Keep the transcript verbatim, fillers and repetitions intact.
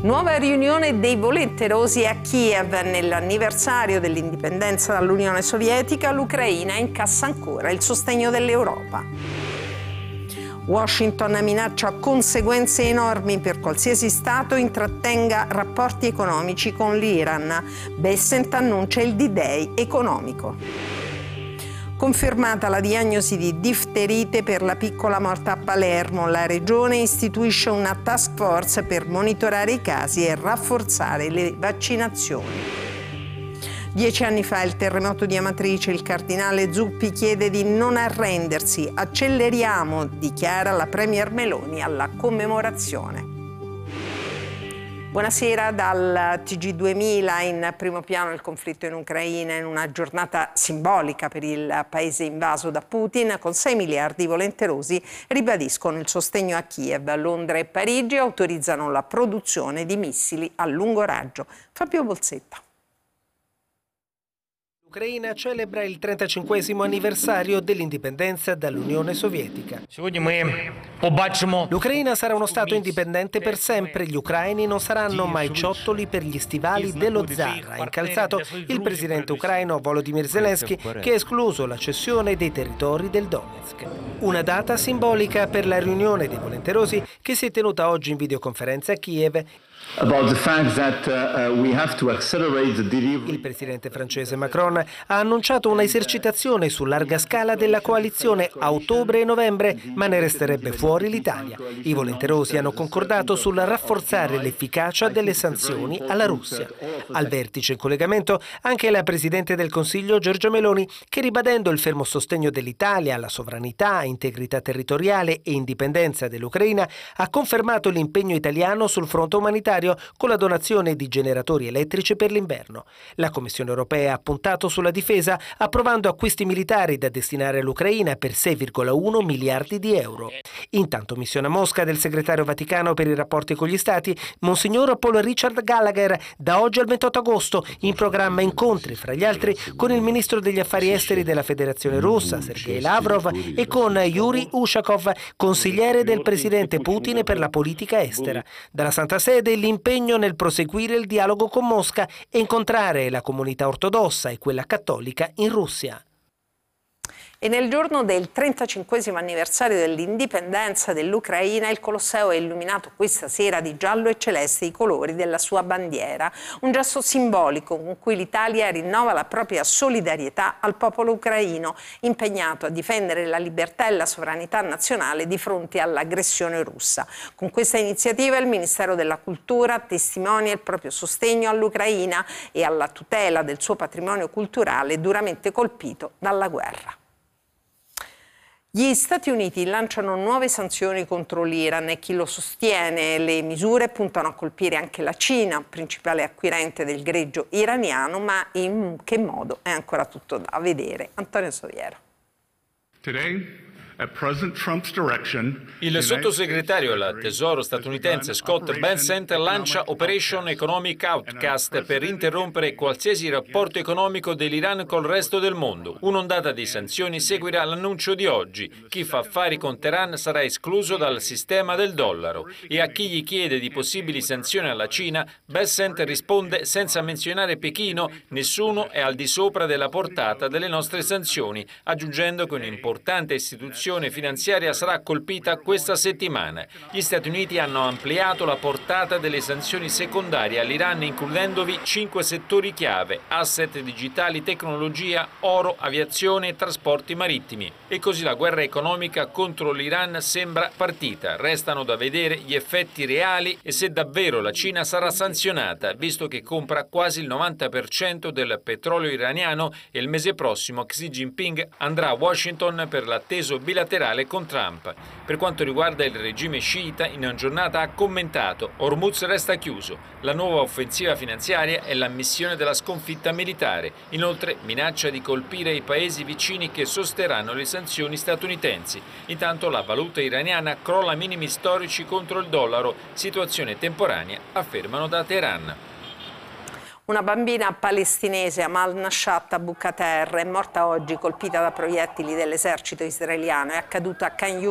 Nuova riunione dei volenterosi a Kiev. Nell'anniversario dell'indipendenza dall'Unione Sovietica, l'Ucraina incassa ancora il sostegno dell'Europa. Washington minaccia conseguenze enormi per qualsiasi Stato intrattenga rapporti economici con l'Iran. Bessent annuncia il D-Day economico. Confermata la diagnosi di difterite per la piccola morta a Palermo, la Regione istituisce una task force per monitorare i casi e rafforzare le vaccinazioni. Dieci anni fa il terremoto di Amatrice, il cardinale Zuppi chiede di non arrendersi. Acceleriamo, dichiara la premier Meloni alla commemorazione. Buonasera dal T G duemila, in primo piano il conflitto in Ucraina in una giornata simbolica per il paese invaso da Putin. Con sei miliardi volenterosi ribadiscono il sostegno a Kiev. Londra e Parigi autorizzano la produzione di missili a lungo raggio. Fabio Bolsetta. L'Ucraina celebra il trentacinquesimo anniversario dell'indipendenza dall'Unione Sovietica. L'Ucraina sarà uno Stato indipendente per sempre. Gli ucraini non saranno mai ciottoli per gli stivali dello zar, ha incalzato il presidente ucraino Volodymyr Zelensky, che ha escluso la cessione dei territori del Donetsk. Una data simbolica per la riunione dei volenterosi che si è tenuta oggi in videoconferenza a Kiev. Il presidente francese Macron ha annunciato una esercitazione su larga scala della coalizione a ottobre e novembre, ma ne resterebbe fuori l'Italia. I volenterosi hanno concordato sul rafforzare l'efficacia delle sanzioni alla Russia. Al vertice in collegamento anche la presidente del Consiglio Giorgia Meloni, che ribadendo il fermo sostegno dell'Italia alla sovranità, integrità territoriale e indipendenza dell'Ucraina, ha confermato l'impegno italiano sul fronte umanitario con la donazione di generatori elettrici per l'inverno. La Commissione europea ha puntato sulla difesa, approvando acquisti militari da destinare all'Ucraina per sei virgola uno miliardi di euro. Intanto missione a Mosca del segretario Vaticano per i rapporti con gli Stati, Monsignor Paul Richard Gallagher, da oggi al ventotto agosto, in programma incontri, fra gli altri, con il ministro degli affari esteri della Federazione Russa, Sergei Lavrov, e con Yuri Ushakov, consigliere del presidente Putin per la politica estera. Dalla Santa Sede l'impegno nel proseguire il dialogo con Mosca e incontrare la comunità ortodossa e quella cattolica in Russia. E nel giorno del trentacinquesimo anniversario dell'indipendenza dell'Ucraina, il Colosseo è illuminato questa sera di giallo e celeste, i colori della sua bandiera. Un gesto simbolico con cui l'Italia rinnova la propria solidarietà al popolo ucraino, impegnato a difendere la libertà e la sovranità nazionale di fronte all'aggressione russa. Con questa iniziativa il Ministero della Cultura testimonia il proprio sostegno all'Ucraina e alla tutela del suo patrimonio culturale duramente colpito dalla guerra. Gli Stati Uniti lanciano nuove sanzioni contro l'Iran e chi lo sostiene. Le misure puntano a colpire anche la Cina, principale acquirente del greggio iraniano, ma in che modo è ancora tutto da vedere. Antonio Soviero. Today, at President Trump's direction, il sottosegretario al Tesoro statunitense Scott Bessent lancia Operation Economic Outcast per interrompere qualsiasi rapporto economico dell'Iran col resto del mondo. Un'ondata di sanzioni seguirà l'annuncio di oggi. Chi fa affari con Teheran sarà escluso dal sistema del dollaro. E a chi gli chiede di possibili sanzioni alla Cina, Bessent risponde senza menzionare Pechino: nessuno è al di sopra della portata delle nostre sanzioni, aggiungendo che un'importante istituzione finanziaria sarà colpita questa settimana. Gli Stati Uniti hanno ampliato la portata delle sanzioni secondarie all'Iran, includendovi cinque settori chiave: asset digitali, tecnologia, oro, aviazione e trasporti marittimi. E così la guerra economica contro l'Iran sembra partita. Restano da vedere gli effetti reali e se davvero la Cina sarà sanzionata, visto che compra quasi il novanta per cento del petrolio iraniano e il mese prossimo Xi Jinping andrà a Washington per l'atteso bilaterale con Trump. Per quanto riguarda il regime sciita, in una giornata ha commentato: Hormuz resta chiuso, la nuova offensiva finanziaria è l'ammissione della sconfitta militare. Inoltre minaccia di colpire i paesi vicini che sosterranno le sanzioni statunitensi. Intanto la valuta iraniana crolla a minimi storici contro il dollaro, situazione temporanea, affermano da Teheran. Una bambina palestinese, Amal Nashat Abu Qater, è morta oggi colpita da proiettili dell'esercito israeliano. È accaduta a Khan Younis.